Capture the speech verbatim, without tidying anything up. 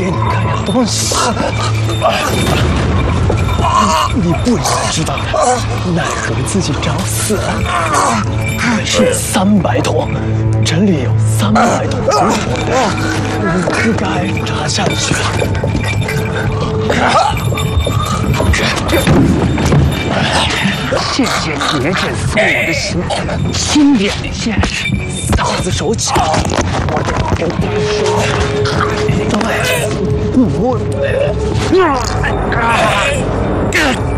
给你看样东西。你不应该知道，奈何自己找死。是三百桶，这里有三百桶古火，你应该插下去。谢谢爷爷送我的行李，轻点些，嫂子手巧，我得跟他说。对，不。